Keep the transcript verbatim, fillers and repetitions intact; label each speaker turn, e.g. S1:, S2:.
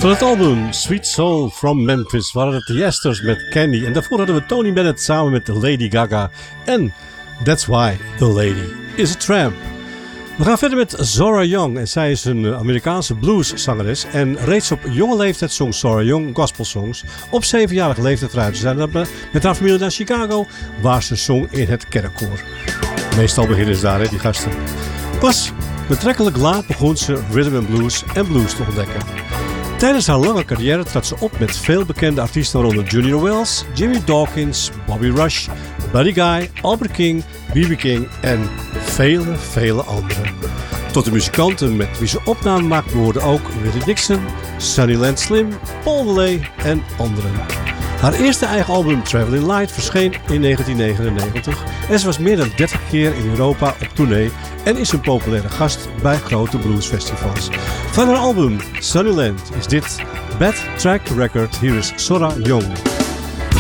S1: Van het album Sweet Soul from Memphis waren het de Yesters met Candy. En daarvoor hadden we Tony Bennett samen met Lady Gaga. En That's Why the Lady is a Tramp. We gaan verder met Zora Young. En zij is een Amerikaanse blueszangeres. En reeds op jonge leeftijd zong Zora Young gospelsongs. Op zevenjarige leeftijd verhuisde zij met haar familie naar Chicago, waar ze zong in het kerkkoor. Meestal beginnen ze daar, hè, die gasten. Pas betrekkelijk laat begon ze rhythm and blues en blues te ontdekken. Tijdens haar lange carrière trad ze op met veel bekende artiesten waaronder Junior Wells, Jimmy Dawkins, Bobby Rush, Buddy Guy, Albert King, B B King en vele, vele anderen. Tot de muzikanten met wie ze opnamen maakte behoorden ook Willie Dixon, Sunnyland Slim, Paul DeLay en anderen. Haar eerste eigen album Traveling Light verscheen in negentien negenennegentig en ze was meer dan dertig keer in Europa op tournee en is een populaire gast bij grote bluesfestivals. Van haar album Sunnyland is dit Bad Track Record. Hier is Zora Young.